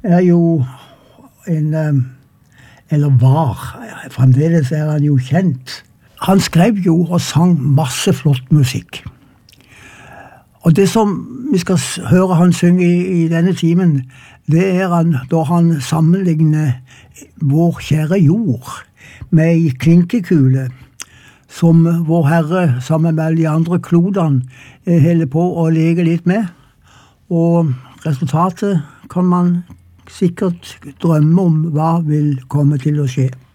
jo eller var, fremdeles han jo kjent. Han skrev jo og sang masse flott musikk. Og det som vi skal høre han synge i denne timen, det han, da han sammenligner vår kjære jord med ei klinkekule, som vår Herre sammen med de andre klodene holder på å leke litt med. Og resultatet kan man sikkert drømme om hva vil komme til å skje.